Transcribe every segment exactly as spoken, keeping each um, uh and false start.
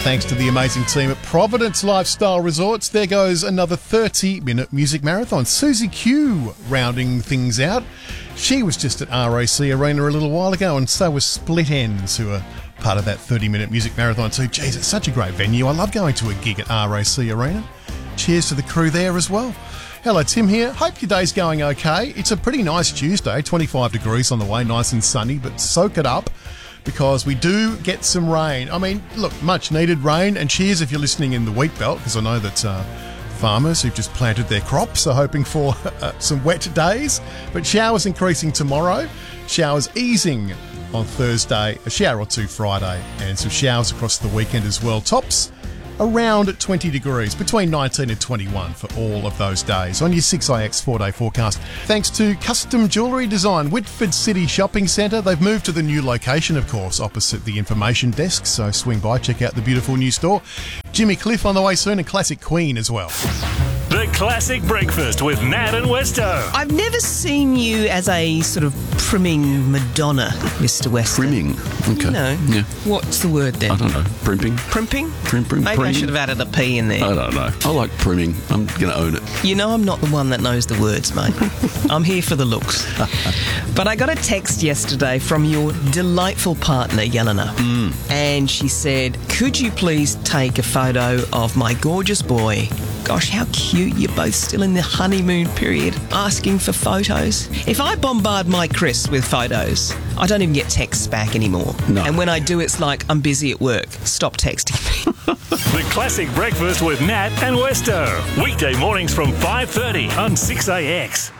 Thanks to the amazing team at Providence Lifestyle Resorts. There goes another thirty-minute music marathon. Susie Q rounding things out. She was just at R A C Arena a little while ago, and so was Split Ends, who are part of that thirty-minute music marathon too. Jeez, it's such a great venue. I love going to a gig at R A C Arena. Cheers to the crew there as well. Hello, Tim here. Hope your day's going okay. It's a pretty nice Tuesday, twenty-five degrees on the way, nice and sunny, but soak it up, because we do get some rain. I mean, look, much needed rain, and cheers if you're listening in the wheat belt, because I know that uh, farmers who've just planted their crops are hoping for uh, some wet days. But showers increasing tomorrow, showers easing on Thursday, a shower or two Friday, and some showers across the weekend as well. Tops around twenty degrees, between nineteen and twenty-one for all of those days. On your six I X four-day forecast, thanks to Custom Jewellery Design, Whitford City Shopping Centre. They've moved to the new location, of course, opposite the information desk, so swing by, check out the beautiful new store. Jimmy Cliff on the way soon, and Classic Queen as well. The Classic Breakfast with Nat and Westo. I've never seen you as a sort of primming Madonna, Mister Weston. Primming? Okay. No. Yeah. What's the word then? I don't know. Primping? Primping? Prim, prim, Maybe prim. I should have added a P in there. I don't know. I like primming. I'm going to own it. You know I'm not the one that knows the words, mate. I'm here for the looks. But I got a text yesterday from your delightful partner, Yelena. Mm. And she said, could you please take a photo of my gorgeous boy? Gosh, how cute. You're both still in the honeymoon period, asking for photos. If I bombard my Chris with photos, I don't even get texts back anymore. No. And when I do, it's like, I'm busy at work. Stop texting me. The Classic Breakfast with Nat and Westo. Weekday mornings from five thirty on six A X.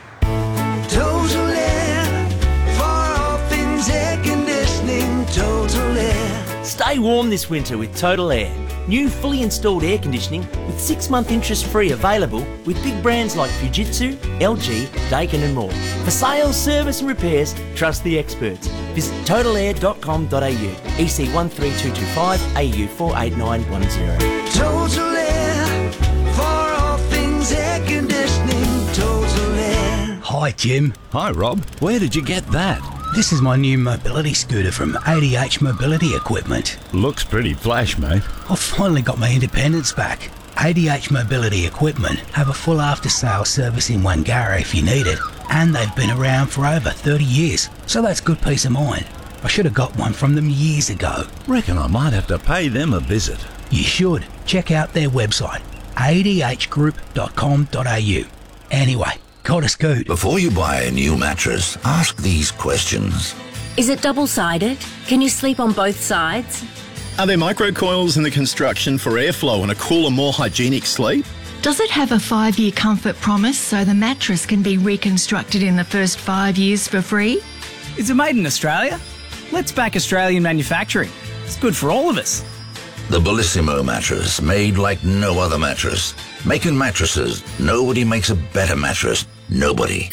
Total Air, for all things air conditioning, Total Air. Stay warm this winter with Total Air. New fully installed air conditioning with six-month interest-free available with big brands like Fujitsu, L G, Daikin and more. For sales, service and repairs, trust the experts. Visit total air dot com dot a u, E C one three two two five, A U four eight nine one zero. Total Air, for all things air conditioning, Total Air. Hi, Jim. Hi, Rob. Where did you get that? This is my new mobility scooter from A D H Mobility Equipment. Looks pretty flash, mate. I've finally got my independence back. A D H Mobility Equipment have a full after-sales service in Wangara if you need it, and they've been around for over thirty years, so that's good peace of mind. I should have got one from them years ago. Reckon I might have to pay them a visit. You should. Check out their website, a d h group dot com dot a u. Anyway, got a scoot. Before you buy a new mattress, ask these questions. Is it double-sided? Can you sleep on both sides? Are there microcoils in the construction for airflow and a cooler, more hygienic sleep? Does it have a five-year comfort promise so the mattress can be reconstructed in the first five years for free? Is it made in Australia? Let's back Australian manufacturing. It's good for all of us. The Bellissimo mattress, made like no other mattress. Making mattresses, nobody makes a better mattress. Nobody.